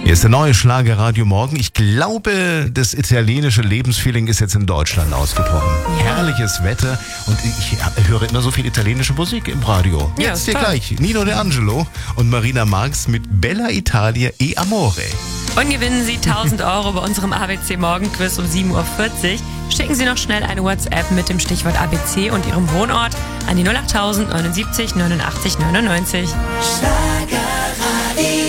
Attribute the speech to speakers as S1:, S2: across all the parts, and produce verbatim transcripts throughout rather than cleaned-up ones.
S1: Hier ist der neue Schlagerradio Morgen. Ich glaube, das italienische Lebensfeeling ist jetzt in Deutschland ausgebrochen. Ja. Herrliches Wetter und ich höre immer so viel italienische Musik im Radio.
S2: Ja,
S1: jetzt hier
S2: toll.
S1: gleich Nino D'Angelo und Marina Marx mit Bella Italia e Amore.
S2: Und gewinnen Sie tausend Euro bei unserem A B C Morgenquiz um sieben Uhr vierzig. Schicken Sie noch schnell eine WhatsApp mit dem Stichwort A B C und Ihrem Wohnort an die null achttausend neunundsiebzig neunundachtzig neunundneunzig.
S3: Schlagerradio.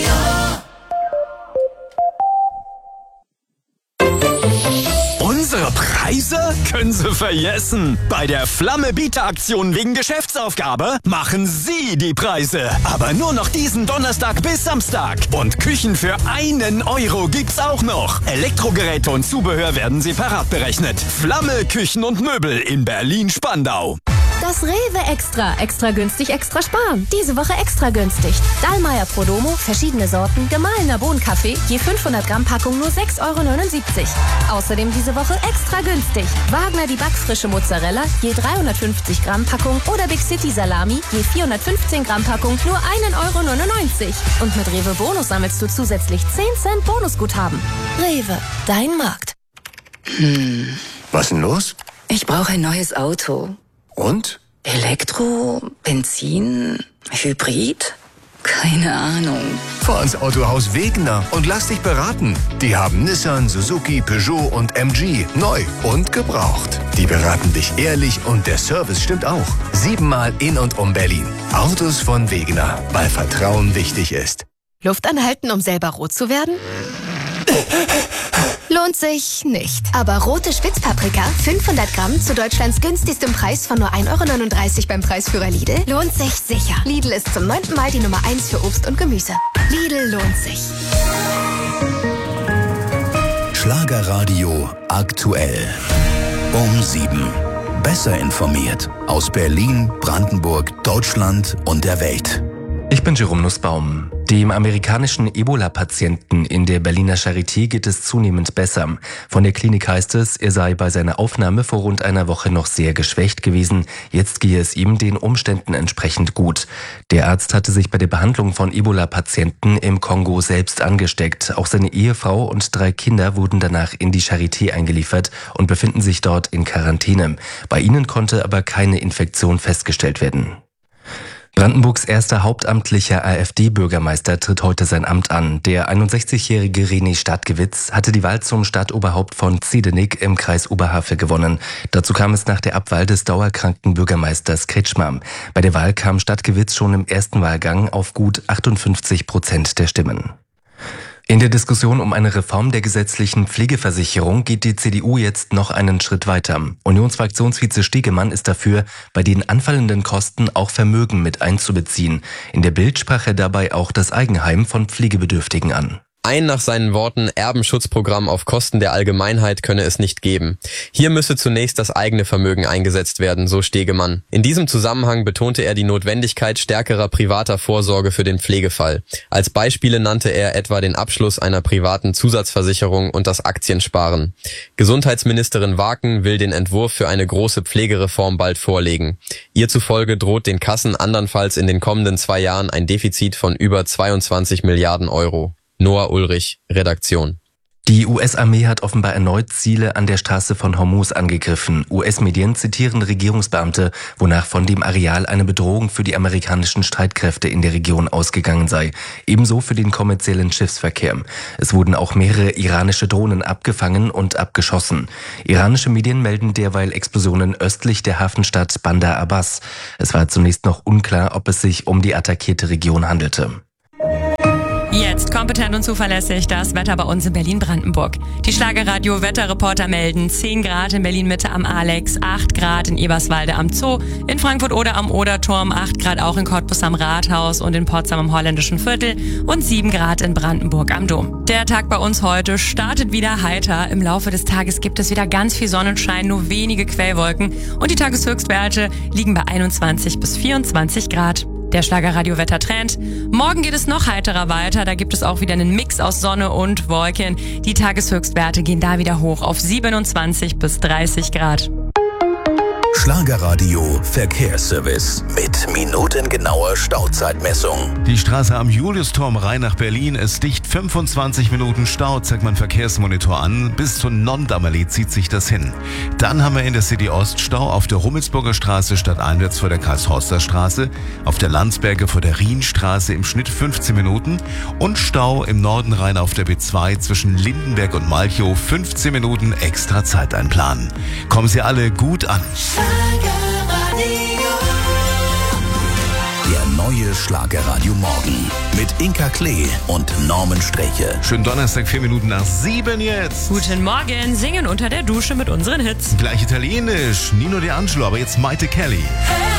S4: Unsere Preise können Sie vergessen. Bei der Flamme-Bieter-Aktion wegen Geschäftsaufgabe machen Sie die Preise. Aber nur noch diesen Donnerstag bis Samstag. Und Küchen für einen Euro gibt's auch noch. Elektrogeräte und Zubehör werden separat berechnet. Flamme, Küchen und Möbel in Berlin-Spandau.
S5: Das Rewe Extra. Extra günstig, extra sparen. Diese Woche extra günstig. Dallmayr Prodomo, verschiedene Sorten, gemahlener Bohnenkaffee, je fünfhundert Gramm Packung nur sechs Euro neunundsiebzig. Außerdem diese Woche extra günstig. Wagner die backfrische Mozzarella, je dreihundertfünfzig Gramm Packung oder Big City Salami, je vierhundertfünfzehn Gramm Packung nur ein Euro neunundneunzig. Und mit Rewe Bonus sammelst du zusätzlich zehn Cent Bonusguthaben. Rewe, dein Markt.
S6: Hm,
S7: Was denn los?
S6: ich brauche ein neues Auto.
S7: Und?
S6: Elektro, Benzin, Hybrid? Keine Ahnung.
S7: Fahr ins Autohaus Wegener und lass dich beraten. Die haben Nissan, Suzuki, Peugeot und M G. Neu und gebraucht. Die beraten dich ehrlich und der Service stimmt auch. Siebenmal in und um Berlin. Autos von Wegener, weil Vertrauen wichtig ist.
S5: Luft anhalten, um selber rot zu werden? Lohnt sich nicht. Aber rote Spitzpaprika, fünfhundert Gramm zu Deutschlands günstigstem Preis von nur ein Euro neununddreißig beim Preisführer Lidl, lohnt sich sicher. Lidl ist zum neunten Mal die Nummer eins für Obst und Gemüse. Lidl lohnt sich.
S8: Schlagerradio aktuell. Um sieben. Besser informiert aus Berlin, Brandenburg, Deutschland und der Welt.
S9: Ich bin Jerome Nussbaum. Dem amerikanischen Ebola-Patienten in der Berliner Charité geht es zunehmend besser. Von der Klinik heißt es, er sei bei seiner Aufnahme vor rund einer Woche noch sehr geschwächt gewesen. Jetzt gehe es ihm den Umständen entsprechend gut. Der Arzt hatte sich bei der Behandlung von Ebola-Patienten im Kongo selbst angesteckt. Auch seine Ehefrau und drei Kinder wurden danach in die Charité eingeliefert und befinden sich dort in Quarantäne. Bei ihnen konnte aber keine Infektion festgestellt werden. Brandenburgs erster hauptamtlicher AfD-Bürgermeister tritt heute sein Amt an. Der einundsechzigjährige René Stadtgewitz hatte die Wahl zum Stadtoberhaupt von Ziedenik im Kreis Oberhavel gewonnen. Dazu kam es nach der Abwahl des dauerkranken Bürgermeisters Kretschmer. Bei der Wahl kam Stadtgewitz schon im ersten Wahlgang auf gut achtundfünfzig Prozent der Stimmen. In der Diskussion um eine Reform der gesetzlichen Pflegeversicherung geht die C D U jetzt noch einen Schritt weiter. Unionsfraktionsvize Stegemann ist dafür, bei den anfallenden Kosten auch Vermögen mit einzubeziehen. In der Bild sprach er dabei auch das Eigenheim von Pflegebedürftigen an.
S10: Ein nach seinen Worten Erbenschutzprogramm auf Kosten der Allgemeinheit könne es nicht geben. Hier müsse zunächst das eigene Vermögen eingesetzt werden, so Stegemann. In diesem Zusammenhang betonte er die Notwendigkeit stärkerer privater Vorsorge für den Pflegefall. Als Beispiele nannte er etwa den Abschluss einer privaten Zusatzversicherung und das Aktiensparen. Gesundheitsministerin Waken will den Entwurf für eine große Pflegereform bald vorlegen. Ihr zufolge droht den Kassen andernfalls in den kommenden zwei Jahren ein Defizit von über zweiundzwanzig Milliarden Euro. Noah Ulrich, Redaktion.
S9: Die U S-Armee hat offenbar erneut Ziele an der Straße von Hormuz angegriffen. U S-Medien zitieren Regierungsbeamte, wonach von dem Areal eine Bedrohung für die amerikanischen Streitkräfte in der Region ausgegangen sei. Ebenso für den kommerziellen Schiffsverkehr. Es wurden auch mehrere iranische Drohnen abgefangen und abgeschossen. Iranische Medien melden derweil Explosionen östlich der Hafenstadt Bandar Abbas. Es war zunächst noch unklar, ob es sich um die attackierte Region handelte.
S2: Jetzt kompetent und zuverlässig das Wetter bei uns in Berlin-Brandenburg. Die Schlagerradio-Wetterreporter melden zehn Grad in Berlin-Mitte am Alex, acht Grad in Eberswalde am Zoo, in Frankfurt oder am Oderturm, acht Grad auch in Cottbus am Rathaus und in Potsdam am Holländischen Viertel und sieben Grad in Brandenburg am Dom. Der Tag bei uns heute startet wieder heiter. Im Laufe des Tages gibt es wieder ganz viel Sonnenschein, nur wenige Quellwolken und die Tageshöchstwerte liegen bei einundzwanzig bis vierundzwanzig Grad. Der Schlagerradio-Wetter-Trend. Morgen geht es noch heiterer weiter. Da gibt es auch wieder einen Mix aus Sonne und Wolken. Die Tageshöchstwerte gehen da wieder hoch auf siebenundzwanzig bis dreißig Grad.
S8: Schlagerradio Verkehrsservice mit minutengenauer Stauzeitmessung.
S1: Die Straße am Juliusturm rein nach Berlin ist dicht. fünfundzwanzig Minuten Stau, zeigt mein Verkehrsmonitor an. Bis zur Nonndamm-Allee zieht sich das hin. Dann haben wir in der City Ost Stau auf der Rummelsburger Straße stadteinwärts vor der Karl-Horster Straße, auf der Landsberger vor der Rienstraße im Schnitt fünfzehn Minuten und Stau im Norden rein auf der B zwei zwischen Lindenberg und Malchow, fünfzehn Minuten extra Zeit einplanen. Kommen Sie alle gut an.
S8: Der neue Schlagerradio Morgen mit Inka Klee und Norman Streche.
S1: Schönen Donnerstag, vier Minuten nach sieben jetzt.
S2: Guten Morgen, singen unter der Dusche mit unseren Hits.
S1: Gleich italienisch, Nino D'Angelo, aber jetzt Maite Kelly.
S3: Hey.